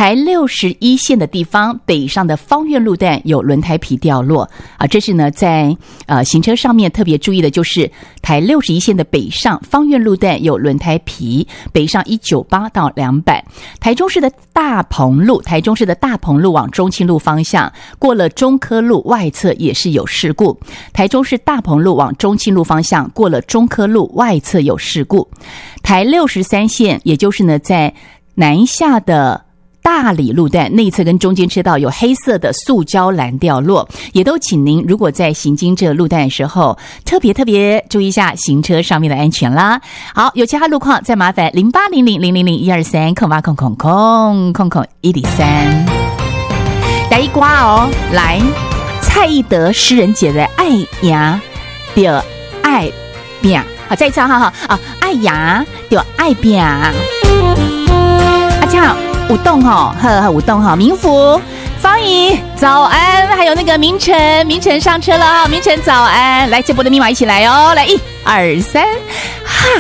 台61线的地方北上的芳苑路段有轮胎皮掉落啊，这是呢在行车上面特别注意的，就是台61线的北上芳苑路段有轮胎皮，北上198到200。台中市的大鹏路往中清路方向过了中科路外侧也是有事故，台中市大鹏路往中清路方向过了中科路外侧有事故。台63线也就是呢在南下的大里路段内侧跟中间车道有黑色的塑胶栏掉落，也都请您如果在行经这个路段的时候特别注意一下行车上面的安全啦。好，有其他路况再麻烦0800000123空8空空空空空103。第一歌哦，来蔡义德诗人节的爱呀的爱拼，好，再一次哈爱呀的爱拼。阿强舞动舞动民福方怡早安，还有那个明晨上车了，明晨早安，来这波的密码一起来哦，来1、2、3，哈